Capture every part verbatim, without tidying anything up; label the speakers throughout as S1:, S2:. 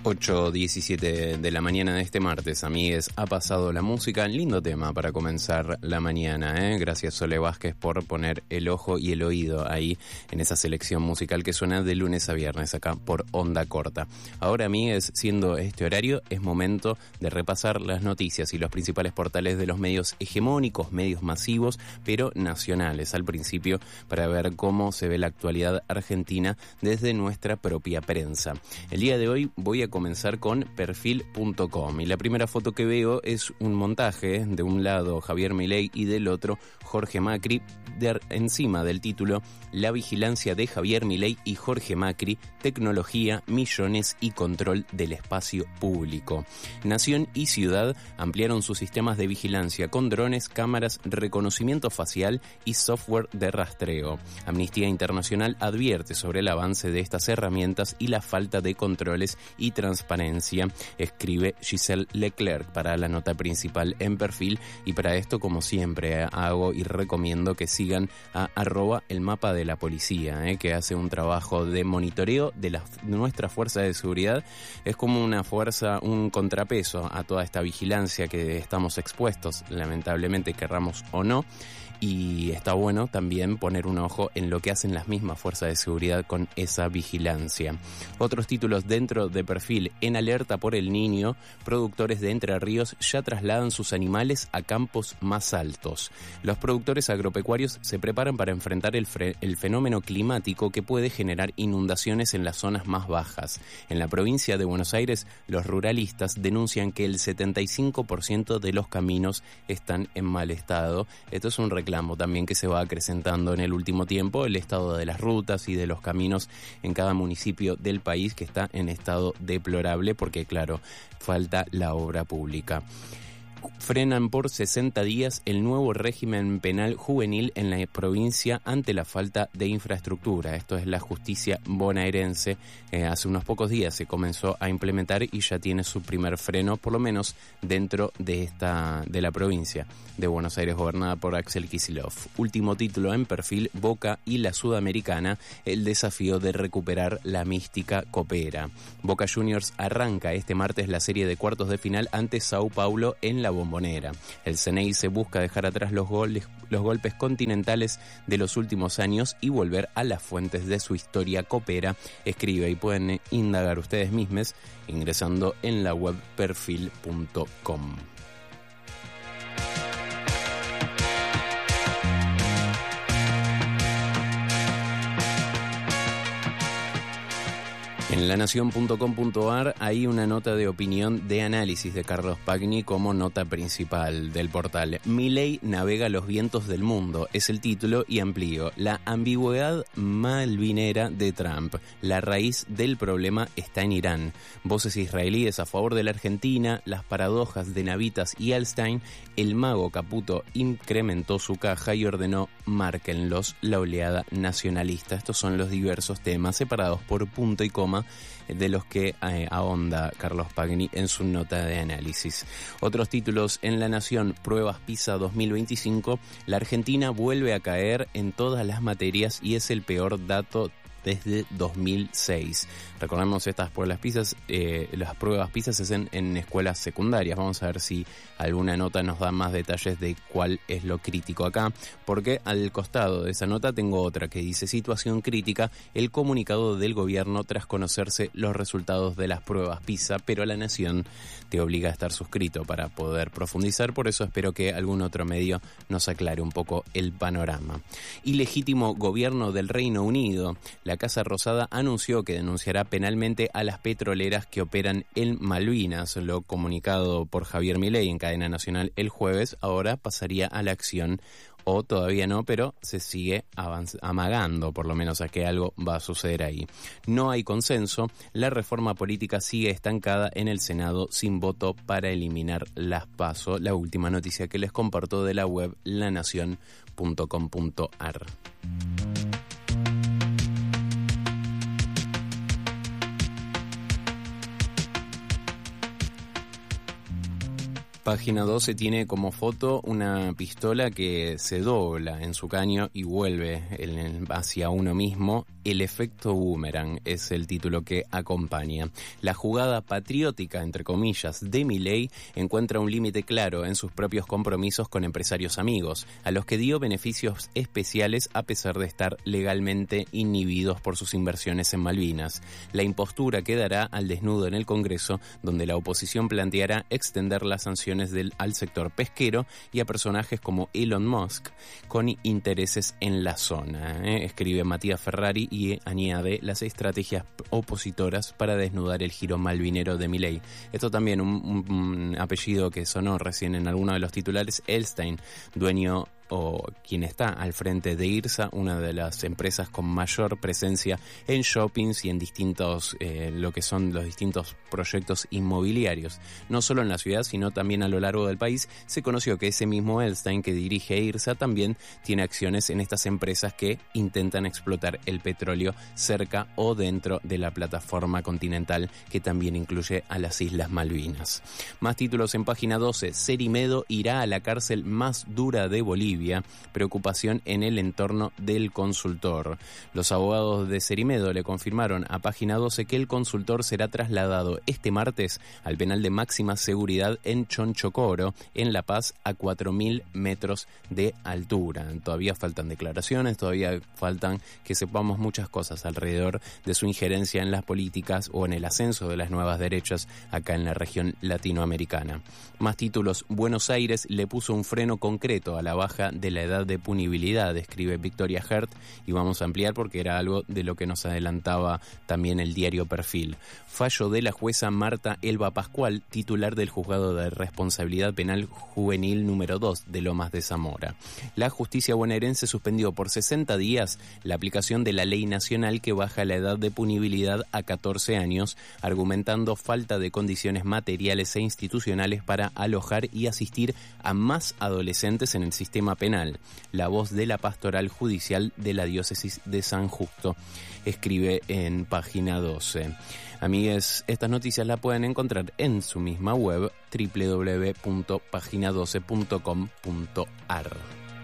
S1: ocho diecisiete de la mañana de este martes, amigues, ha pasado la música. Lindo tema para comenzar la mañana, ¿eh? Gracias, Sole Vázquez, por poner el ojo y el oído ahí en esa selección musical que suena de lunes a viernes acá por Onda Corta. Ahora, amigues, siendo este horario, es momento de repasar las noticias y los principales portales de los medios hegemónicos, medios masivos, pero nacionales al principio, para ver cómo se ve la actualidad argentina desde nuestra propia prensa. El día de hoy voy a comenzar con perfil punto com y la primera foto que veo es un montaje, de un lado Javier Milei y del otro Jorge Macri, de, encima del título La vigilancia de Javier Milei y Jorge Macri, tecnología, millones y control del espacio público. Nación y Ciudad ampliaron sus sistemas de vigilancia con drones, cámaras, reconocimiento facial y software de rastreo. Amnistía Internacional advierte sobre el avance de estas herramientas y la falta de controles y transparencia, escribe Giselle Leclerc para la nota principal en Perfil, y para esto, como siempre, hago y recomiendo que sigan a arroba el mapa de la policía, eh, que hace un trabajo de monitoreo de, la, de nuestra fuerza de seguridad. Es como una fuerza, un contrapeso a toda esta vigilancia que estamos expuestos, lamentablemente, querramos o no. Y está bueno también poner un ojo en lo que hacen las mismas fuerzas de seguridad con esa vigilancia. Otros títulos dentro de Perfil: en alerta por el Niño, productores de Entre Ríos ya trasladan sus animales a campos más altos. Los productores agropecuarios se preparan para enfrentar el, fre- el fenómeno climático que puede generar inundaciones en las zonas más bajas. En la provincia de Buenos Aires, los ruralistas denuncian que el setenta y cinco por ciento de los caminos están en mal estado. Esto es un reclamo también que se va acrecentando en el último tiempo, el estado de las rutas y de los caminos en cada municipio del país, que está en estado deplorable porque, claro, falta la obra pública. Frenan por sesenta días el nuevo régimen penal juvenil en la provincia ante la falta de infraestructura. Esto es la justicia bonaerense. Eh, hace unos pocos días se comenzó a implementar y ya tiene su primer freno, por lo menos dentro de esta de la provincia de Buenos Aires, gobernada por Axel Kicillof. Último título en Perfil: Boca y la Sudamericana, el desafío de recuperar la mística copera. Boca Juniors arranca este martes la serie de cuartos de final ante Sao Paulo en la Bombonera. El Ceneice busca dejar atrás los, goles, los golpes continentales de los últimos años y volver a las fuentes de su historia copera, escribe, y pueden indagar ustedes mismos ingresando en la web perfil punto com. En la nación punto com punto a r hay una nota de opinión de análisis de Carlos Pagni como nota principal del portal. Milei navega los vientos del mundo, es el título, y amplío: la ambigüedad malvinera de Trump. La raíz del problema está en Irán. Voces israelíes a favor de la Argentina, las paradojas de Navitas y Alstein. El mago Caputo incrementó su caja y ordenó: márquenlos, la oleada nacionalista. Estos son los diversos temas separados por punto y coma de los que eh, ahonda Carlos Pagni en su nota de análisis. Otros títulos en La Nación: Pruebas PISA dos mil veinticinco, la Argentina vuelve a caer en todas las materias y es el peor dato desde dos mil seis. Recordemos, estas pruebas PISA, eh, las pruebas PISA se hacen en escuelas secundarias. Vamos a ver si alguna nota nos da más detalles de cuál es lo crítico acá, porque al costado de esa nota tengo otra que dice: situación crítica, el comunicado del gobierno tras conocerse los resultados de las pruebas PISA, pero La Nación te obliga a estar suscrito para poder profundizar, por eso espero que algún otro medio nos aclare un poco el panorama. Ilegítimo gobierno del Reino Unido. La Casa Rosada anunció que denunciará penalmente a las petroleras que operan en Malvinas. Lo comunicado por Javier Milei en cadena nacional el jueves, ahora pasaría a la acción, o todavía no, pero se sigue avanz- amagando por lo menos a que algo va a suceder ahí. No hay consenso, la reforma política sigue estancada en el Senado sin voto para eliminar las PASO. La última noticia que les comparto de la web la nación punto com punto a r. Página doce tiene como foto una pistola que se dobla en su caño y vuelve el, hacia uno mismo. El efecto boomerang es el título que acompaña. La jugada patriótica, entre comillas, de Milei encuentra un límite claro en sus propios compromisos con empresarios amigos, a los que dio beneficios especiales a pesar de estar legalmente inhibidos por sus inversiones en Malvinas. La impostura quedará al desnudo en el Congreso, donde la oposición planteará extender las sanciones Del, al sector pesquero y a personajes como Elon Musk con intereses en la zona. ¿eh? Escribe Matías Ferrari y añade las estrategias opositoras para desnudar el giro malvinero de Milei. Esto también un, un, un apellido que sonó recién en alguno de los titulares, Elstein, dueño o quien está al frente de IRSA, una de las empresas con mayor presencia en shoppings y en distintos, eh, lo que son los distintos proyectos inmobiliarios. No solo en la ciudad, sino también a lo largo del país. Se conoció que ese mismo Elstein que dirige IRSA también tiene acciones en estas empresas que intentan explotar el petróleo cerca o dentro de la plataforma continental que también incluye a las Islas Malvinas. Más títulos en página doce. Cerimedo irá a la cárcel más dura de Bolivia. Preocupación en el entorno del consultor. Los abogados de Cerimedo le confirmaron a página doce que el consultor será trasladado este martes al penal de máxima seguridad en Chonchocoro, en La Paz, a cuatro mil metros de altura. Todavía faltan declaraciones, todavía faltan que sepamos muchas cosas alrededor de su injerencia en las políticas o en el ascenso de las nuevas derechas acá en la región latinoamericana. Más títulos. Buenos Aires le puso un freno concreto a la baja de la edad de punibilidad, escribe Victoria Hert, y vamos a ampliar porque era algo de lo que nos adelantaba también el diario Perfil. Fallo de la jueza Marta Elba Pascual, titular del Juzgado de Responsabilidad Penal Juvenil número dos de Lomas de Zamora. La justicia bonaerense suspendió por sesenta días la aplicación de la ley nacional que baja la edad de punibilidad a catorce años, argumentando falta de condiciones materiales e institucionales para alojar y asistir a más adolescentes en el sistema penal. La voz de la Pastoral Judicial de la Diócesis de San Justo escribe en página doce. Amigues, estas noticias las pueden encontrar en su misma web doble u doble u doble u punto página doce punto com punto a r.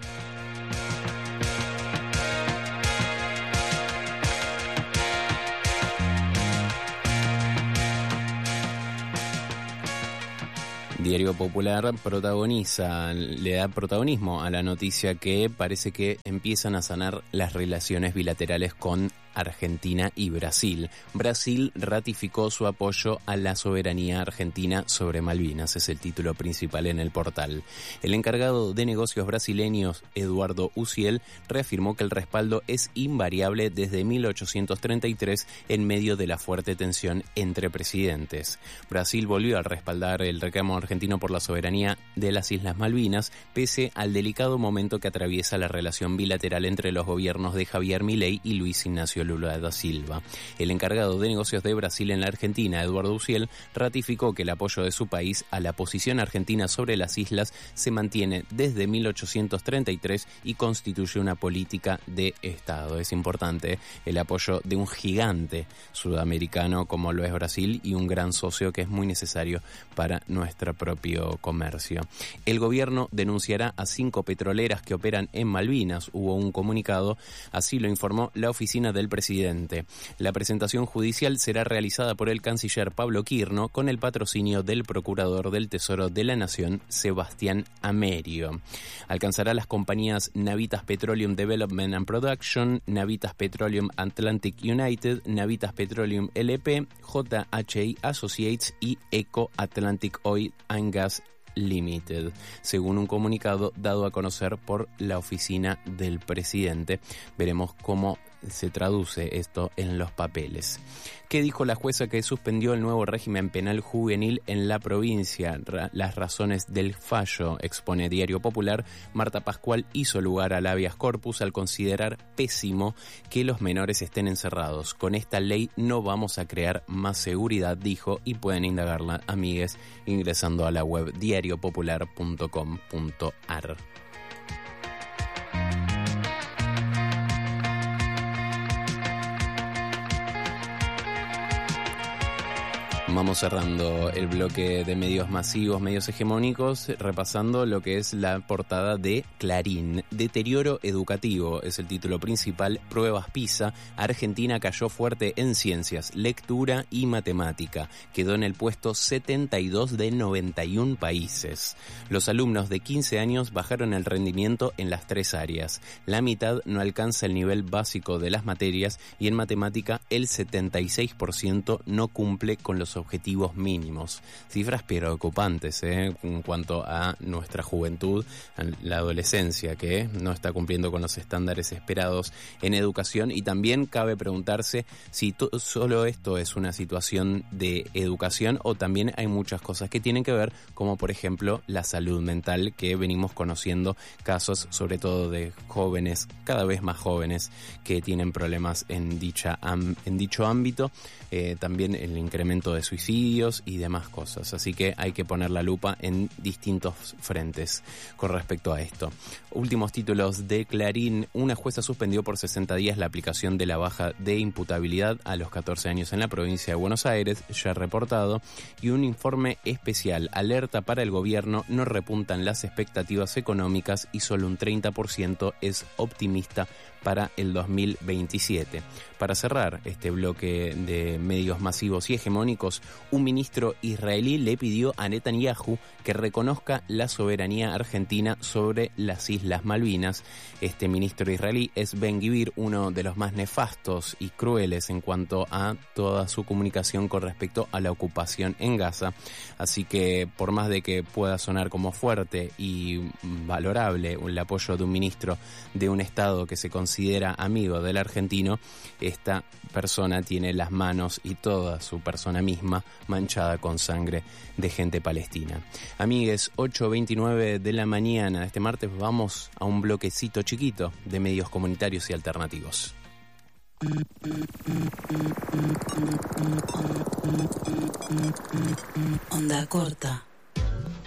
S1: Diario Popular protagoniza, le da protagonismo a la noticia que parece que empiezan a sanar las relaciones bilaterales con Argentina y Brasil. Brasil ratificó su apoyo a la soberanía argentina sobre Malvinas, es el título principal en el portal. El encargado de negocios brasileños, Eduardo Uciel, reafirmó que el respaldo es invariable desde mil ochocientos treinta y tres en medio de la fuerte tensión entre presidentes. Brasil volvió a respaldar el reclamo argentino por la soberanía de las Islas Malvinas, pese al delicado momento que atraviesa la relación bilateral entre los gobiernos de Javier Milei y Luis Ignacio Lula da Silva. El encargado de negocios de Brasil en la Argentina, Eduardo Uciel, ratificó que el apoyo de su país a la posición argentina sobre las islas se mantiene desde mil ochocientos treinta y tres y constituye una política de Estado. Es importante el apoyo de un gigante sudamericano como lo es Brasil y un gran socio que es muy necesario para nuestro propio comercio. El gobierno denunciará a cinco petroleras que operan en Malvinas. Hubo un comunicado, así lo informó la oficina del presidente. La presentación judicial será realizada por el canciller Pablo Quirno con el patrocinio del procurador del Tesoro de la Nación, Sebastián Amerio. Alcanzará las compañías Navitas Petroleum Development and Production, Navitas Petroleum Atlantic United, Navitas Petroleum L P, J H I Associates y Eco Atlantic Oil and Gas Limited, según un comunicado dado a conocer por la oficina del presidente. Veremos cómo se traduce esto en los papeles. ¿Qué dijo la jueza que suspendió el nuevo régimen penal juvenil en la provincia? Ra- las razones del fallo, expone Diario Popular. Marta Pascual hizo lugar al habeas corpus al considerar pésimo que los menores estén encerrados. Con esta ley no vamos a crear más seguridad, dijo, y pueden indagarla, amigues, ingresando a la web diario popular punto com punto a r. Vamos cerrando el bloque de medios masivos, medios hegemónicos, repasando lo que es la portada de Clarín. Deterioro educativo es el título principal. Pruebas PISA. Argentina cayó fuerte en ciencias, lectura y matemática. Quedó en el puesto setenta y dos de noventa y uno países. Los alumnos de quince años bajaron el rendimiento en las tres áreas. La mitad no alcanza el nivel básico de las materias y en matemática el setenta y seis por ciento no cumple con los objetivos mínimos. Cifras preocupantes ¿eh? en cuanto a nuestra juventud, a la adolescencia, que no está cumpliendo con los estándares esperados en educación, y también cabe preguntarse si to- solo esto es una situación de educación o también hay muchas cosas que tienen que ver, como por ejemplo la salud mental, que venimos conociendo casos sobre todo de jóvenes, cada vez más jóvenes, que tienen problemas en, dicha, en dicho ámbito, eh, también el incremento de suicidios y demás cosas, así que hay que poner la lupa en distintos frentes con respecto a esto. Últimos títulos de Clarín. Una jueza suspendió por sesenta días la aplicación de la baja de imputabilidad a los catorce años en la provincia de Buenos Aires, ya reportado, y un informe especial alerta para el gobierno: no repuntan las expectativas económicas y solo un treinta por ciento es optimista para el dos mil veintisiete. Para cerrar este bloque de medios masivos y hegemónicos, un ministro israelí le pidió a Netanyahu que reconozca la soberanía argentina sobre las Islas Malvinas. Este ministro israelí es Ben-Gvir, uno de los más nefastos y crueles en cuanto a toda su comunicación con respecto a la ocupación en Gaza. Así que, por más de que pueda sonar como fuerte y valorable el apoyo de un ministro de un estado que se considera amigo del argentino, esta persona tiene las manos y toda su persona misma manchada con sangre de gente palestina. Amigues, ocho veintinueve de la mañana. Este martes vamos a un bloquecito chiquito de medios comunitarios y alternativos.
S2: Onda corta.